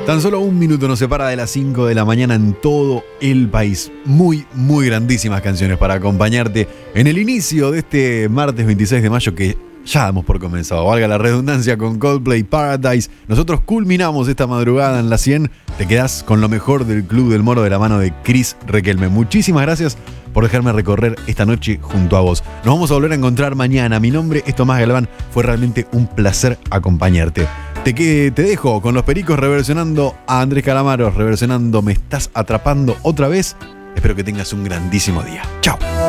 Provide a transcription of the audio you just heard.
Tan solo un minuto nos separa de las 5 de la mañana en todo el país. Muy, muy grandísimas canciones para acompañarte en el inicio de este martes 26 de mayo que ya damos por comenzado. Valga la redundancia con Coldplay Paradise. Nosotros culminamos esta madrugada en la 100. Te quedás con lo mejor del Club del Moro de la mano de Cris Requelme. Muchísimas gracias por dejarme recorrer esta noche junto a vos. Nos vamos a volver a encontrar mañana. Mi nombre es Tomás Galván. Fue realmente un placer acompañarte. Te dejo con los Pericos reversionando a Andrés Calamaro, reversionando Me Estás Atrapando otra vez. Espero que tengas un grandísimo día. Chao.